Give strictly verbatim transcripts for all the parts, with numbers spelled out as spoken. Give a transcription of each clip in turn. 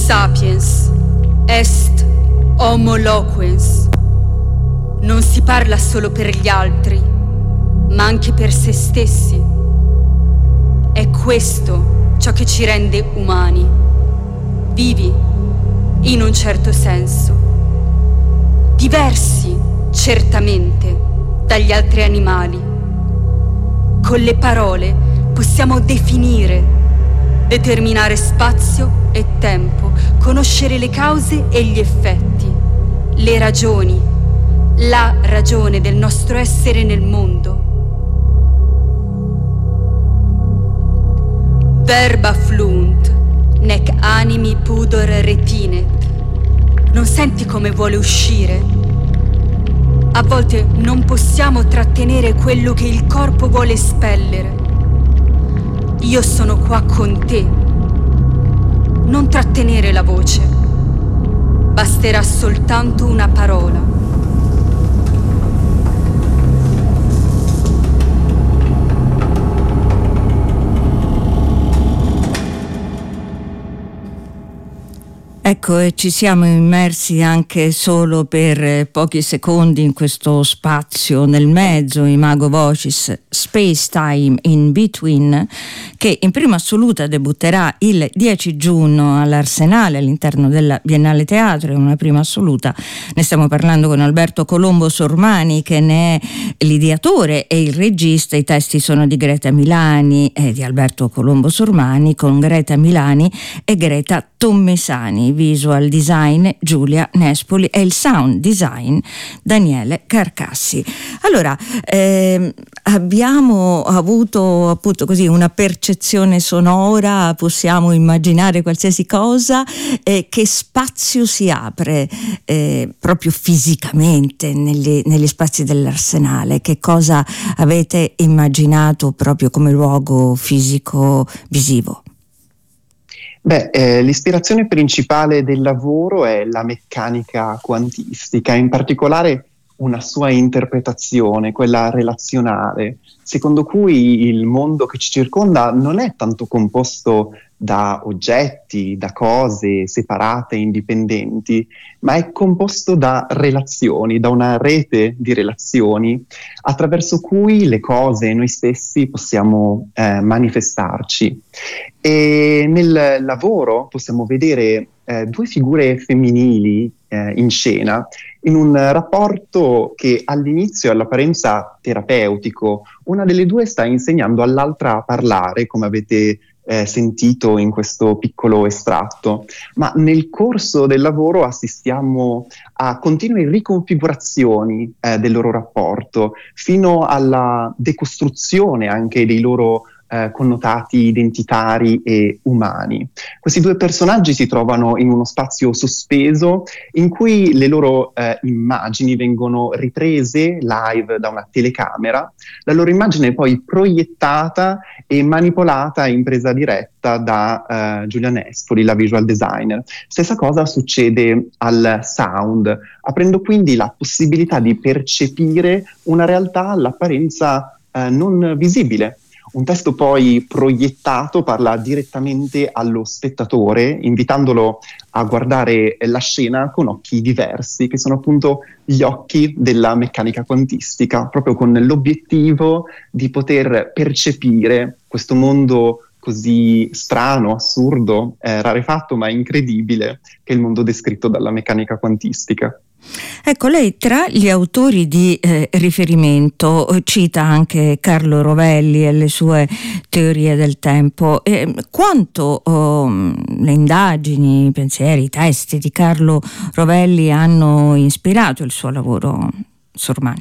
sapiens est homo loquens. Non si parla solo per gli altri, ma anche per se stessi. È questo ciò che ci rende umani, vivi in un certo senso, diversi certamente dagli altri animali. Con le parole possiamo definire, determinare spazio e tempo, conoscere le cause e gli effetti, le ragioni, la ragione del nostro essere nel mondo. Verba fluunt, nec animi pudor retinet. Non senti come vuole uscire? A volte non possiamo trattenere quello che il corpo vuole espellere. Io sono qua con te. Non trattenere la voce. Basterà soltanto una parola. Ecco, e ci siamo immersi anche solo per pochi secondi in questo spazio nel mezzo, Imago Vocis, Space Time in Between, che in prima assoluta debutterà il dieci giugno all'Arsenale all'interno della Biennale Teatro. È una prima assoluta, ne stiamo parlando con Alberto Colombo Sormani, che ne è l'ideatore e il regista. I testi sono di Greta Milani e di Alberto Colombo Sormani, con Greta Milani e Greta Tommesani, visual design Giulia Nespoli e il sound design Daniele Carcassi. Allora, ehm, abbiamo avuto appunto così una percezione sonora, possiamo immaginare qualsiasi cosa. Eh, che spazio si apre eh, proprio fisicamente negli, negli spazi dell'Arsenale? Che cosa avete immaginato proprio come luogo fisico visivo? Beh, eh, l'ispirazione principale del lavoro è la meccanica quantistica, in particolare una sua interpretazione, quella relazionale, secondo cui il mondo che ci circonda non è tanto composto da oggetti, da cose separate, indipendenti, ma è composto da relazioni, da una rete di relazioni attraverso cui le cose e noi stessi possiamo eh, manifestarci. E nel lavoro possiamo vedere eh, due figure femminili eh, in scena, in un rapporto che all'inizio è all'apparenza terapeutico. Una delle due sta insegnando all'altra a parlare, come avete eh, sentito in questo piccolo estratto, ma nel corso del lavoro assistiamo a continue riconfigurazioni eh, del loro rapporto, fino alla decostruzione anche dei loro Eh, connotati identitari e umani. Questi due personaggi si trovano in uno spazio sospeso in cui le loro eh, immagini vengono riprese live da una telecamera, la loro immagine è poi proiettata e manipolata in presa diretta da eh, Giulia Nespoli, la visual designer. Stessa cosa succede al sound, aprendo quindi la possibilità di percepire una realtà all'apparenza eh, non visibile. Un testo poi proiettato parla direttamente allo spettatore, invitandolo a guardare la scena con occhi diversi, che sono appunto gli occhi della meccanica quantistica, proprio con l'obiettivo di poter percepire questo mondo così strano, assurdo, eh, rarefatto ma incredibile, che è il mondo descritto dalla meccanica quantistica. Ecco, lei tra gli autori di eh, riferimento cita anche Carlo Rovelli e le sue teorie del tempo. Eh, quanto oh, le indagini, i pensieri, i testi di Carlo Rovelli hanno ispirato il suo lavoro, Sormani?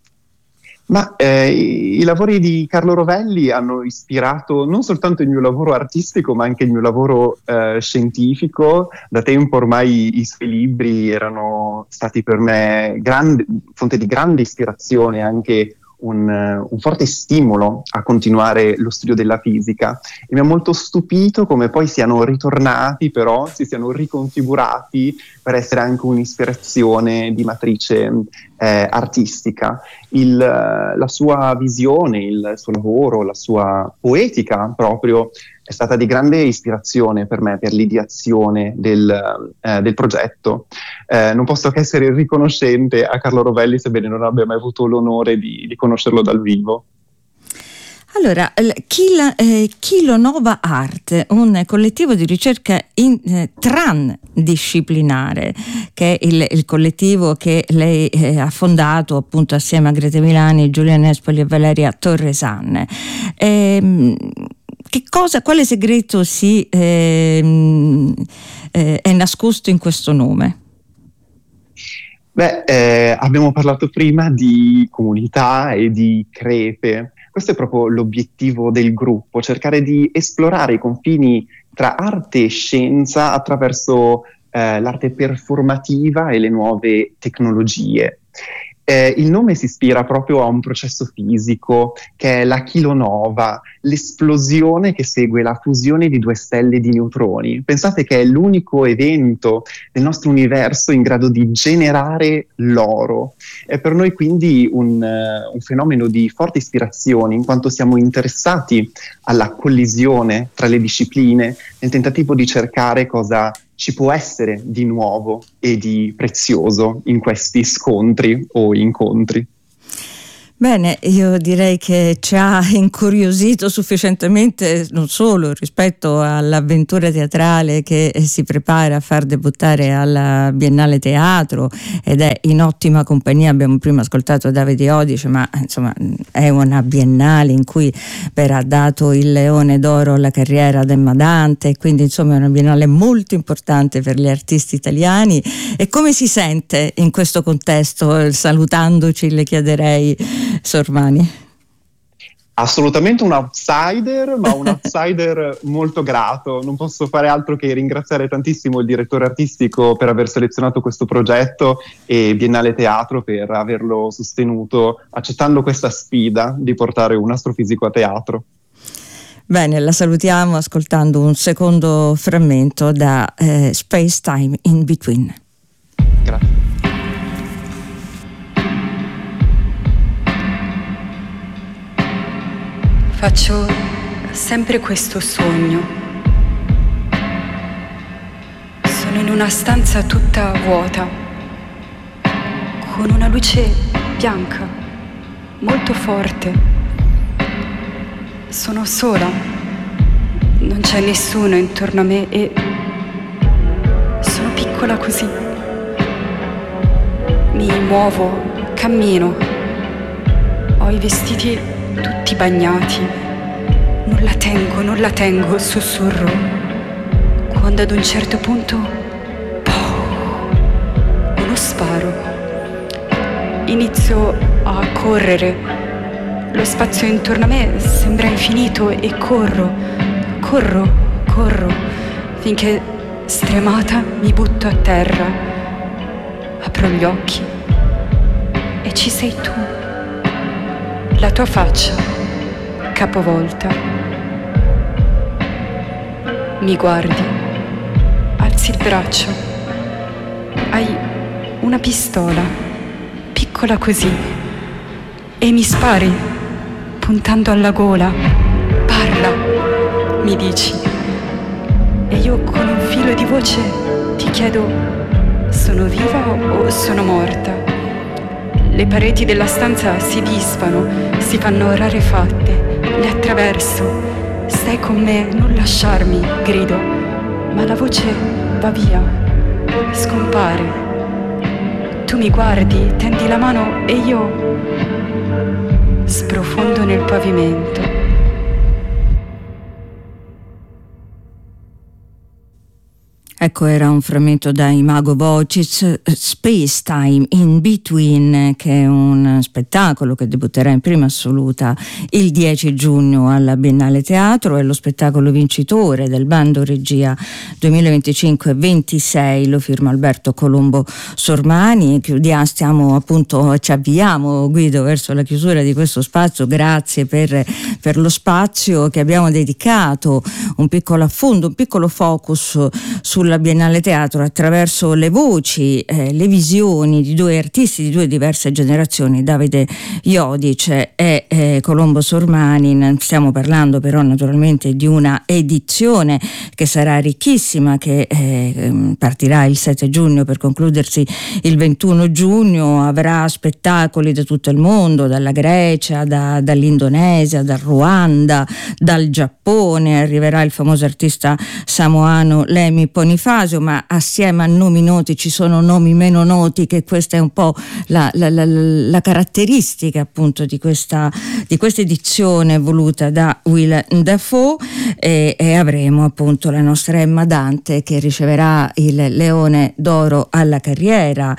Ma eh, i, i lavori di Carlo Rovelli hanno ispirato non soltanto il mio lavoro artistico, ma anche il mio lavoro eh, scientifico. Da tempo ormai i suoi libri erano stati per me grande, fonte di grande ispirazione, anche un, un forte stimolo a continuare lo studio della fisica. E mi ha molto stupito come poi siano ritornati, però si siano riconfigurati per essere anche un'ispirazione di matrice eh, artistica. Il, la sua visione, il suo lavoro, la sua poetica proprio è stata di grande ispirazione per me, per l'ideazione del, eh, del progetto. Eh, non posso che essere riconoscente a Carlo Rovelli, sebbene non abbia mai avuto l'onore di, di conoscerlo dal vivo. Allora, Kilo, eh, Kilonova Art, un collettivo di ricerca in, eh, transdisciplinare, che è il, il collettivo che lei eh, ha fondato appunto assieme a Grete Milani, Giulia Nespoli e Valeria Torresan. Eh, che cosa, quale segreto si, eh, eh, è nascosto in questo nome? Beh, eh, abbiamo parlato prima di comunità e di crepe. Questo è proprio l'obiettivo del gruppo, cercare di esplorare i confini tra arte e scienza attraverso eh, l'arte performativa e le nuove tecnologie. Eh, il nome si ispira proprio a un processo fisico che è la kilonova, l'esplosione che segue la fusione di due stelle di neutroni. Pensate che è l'unico evento del nostro universo in grado di generare l'oro. È per noi quindi un, uh, un fenomeno di forte ispirazione, in quanto siamo interessati alla collisione tra le discipline nel tentativo di cercare cosa ci può essere di nuovo e di prezioso in questi scontri o incontri. Bene, io direi che ci ha incuriosito sufficientemente, non solo rispetto all'avventura teatrale che si prepara a far debuttare alla Biennale Teatro ed è in ottima compagnia. Abbiamo prima ascoltato Davide Odice, ma insomma è una biennale in cui verrà dato il Leone d'Oro alla carriera ad Emma Dante, e quindi insomma è una biennale molto importante per gli artisti italiani. E come si sente in questo contesto? Salutandoci le chiederei, Sormani. Assolutamente un outsider, ma un outsider molto grato. Non posso fare altro che ringraziare tantissimo il direttore artistico per aver selezionato questo progetto e Biennale Teatro per averlo sostenuto, accettando questa sfida di portare un astrofisico a teatro. Bene, la salutiamo ascoltando un secondo frammento da eh, Space Time in Between. Grazie. Faccio sempre questo sogno. Sono in una stanza tutta vuota, con una luce bianca, molto forte. Sono sola, non c'è nessuno intorno a me e sono piccola così. Mi muovo, cammino, ho i vestiti tutti bagnati, non la tengo, non la tengo, sussurro, quando ad un certo punto, pow, uno sparo. Inizio a correre, lo spazio intorno a me sembra infinito e corro, corro, corro, finché stremata mi butto a terra, apro gli occhi e ci sei tu. La tua faccia, capovolta. Mi guardi, alzi il braccio. Hai una pistola, piccola così, e mi spari, puntando alla gola. Parla, mi dici. E io con un filo di voce ti chiedo, sono viva o sono morta? Le pareti della stanza si dispano, si fanno rarefatte, le attraverso. Stai con me, non lasciarmi, grido, ma la voce va via, scompare. Tu mi guardi, tendi la mano e io sprofondo nel pavimento. Ecco, era un frammento da Imago Vocis, Space Time in Between, che è un spettacolo che debutterà in prima assoluta il dieci giugno alla Biennale Teatro. È lo spettacolo vincitore del bando regia duemilaventicinque ventisei, lo firma Alberto Colombo Sormani. Chiudiamo, stiamo appunto, ci avviamo, Guido, verso la chiusura di questo spazio. Grazie per, per lo spazio che abbiamo dedicato, un piccolo affondo, un piccolo focus sulla sulla Biennale Teatro attraverso le voci, eh, le visioni di due artisti di due diverse generazioni, Davide Jodic e eh, Colombo Sormanin. Stiamo parlando però naturalmente di una edizione che sarà ricchissima, che eh, partirà il sette giugno per concludersi il ventuno giugno, avrà spettacoli da tutto il mondo, dalla Grecia, da, dall'Indonesia, dal Ruanda, dal Giappone, arriverà il famoso artista samoano Lemi Bonifazio, ma assieme a nomi noti ci sono nomi meno noti, che questa è un po' la, la, la, la caratteristica appunto di questa, di questa edizione voluta da Willem Dafoe, e, e avremo appunto la nostra Emma Dante che riceverà il Leone d'Oro alla carriera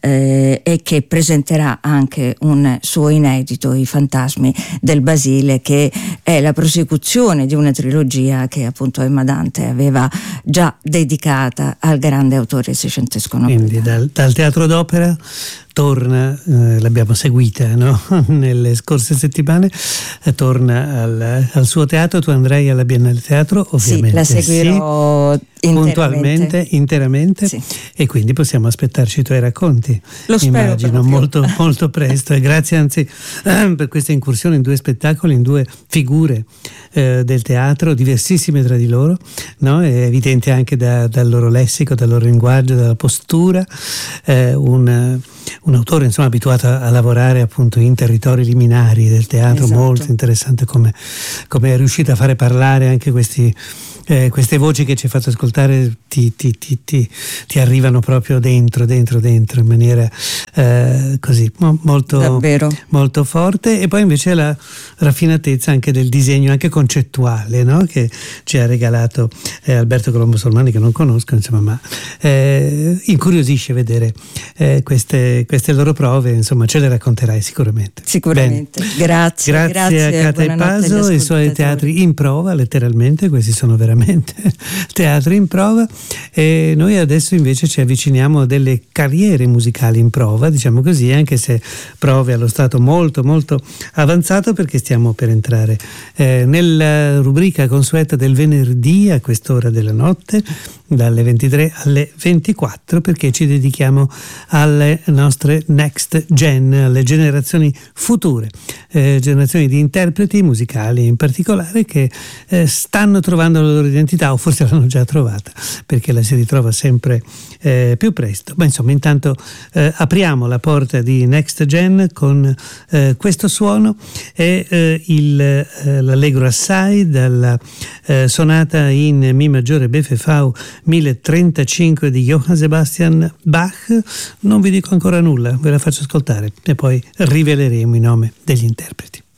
eh, e che presenterà anche un suo inedito, I Fantasmi del Basile, che è la prosecuzione di una trilogia che appunto Emma Dante aveva già dedicata al grande autore seicentesco napoletano. Quindi dal, dal teatro d'opera torna, eh, l'abbiamo seguita, no? Nelle scorse settimane, eh, torna al, al suo teatro. Tu andrai alla Biennale Teatro, ovviamente. Sì, la seguirò sì, interamente. puntualmente, interamente, sì. E quindi possiamo aspettarci i tuoi racconti. Lo spero. Immagino molto, molto presto. E grazie anzi eh, per questa incursione in due spettacoli, in due figure eh, del teatro, diversissime tra di loro, no? È evidente anche da, dal loro lessico, dal loro linguaggio, dalla postura, eh, un un autore insomma abituato a, a lavorare appunto in territori liminari del teatro. Esatto. Molto interessante come, come è riuscito a fare parlare anche questi Eh, queste voci che ci hai fatto ascoltare ti, ti, ti, ti, ti arrivano proprio dentro, dentro, dentro in maniera eh, così mo, molto, molto forte. E poi invece la raffinatezza anche del disegno, anche concettuale, no? Che ci ha regalato eh, Alberto Colombo Sormani, che non conosco insomma, ma eh, incuriosisce vedere eh, queste, queste loro prove. Insomma, ce le racconterai sicuramente. Sicuramente. Grazie, grazie, grazie a Cata Ipaso e i suoi teatri in prova, letteralmente. Questi sono veramente teatri in prova, e noi adesso invece ci avviciniamo a delle carriere musicali in prova, diciamo così, anche se prove allo stato molto molto avanzato, perché stiamo per entrare eh, nella rubrica consueta del venerdì a quest'ora della notte, dalle ventitré alle ventiquattro, perché ci dedichiamo alle nostre next gen, alle generazioni future, eh, generazioni di interpreti musicali in particolare, che eh, stanno trovando la loro identità, o forse l'hanno già trovata, perché la si ritrova sempre eh, più presto. Ma insomma, intanto eh, apriamo la porta di Next Gen con eh, questo suono, è eh, il, eh, l'Allegro assai dalla eh, sonata in Mi maggiore Befefau mille trentacinque di Johann Sebastian Bach. Non vi dico ancora nulla, ve la faccio ascoltare e poi riveleremo i nomi degli interpreti.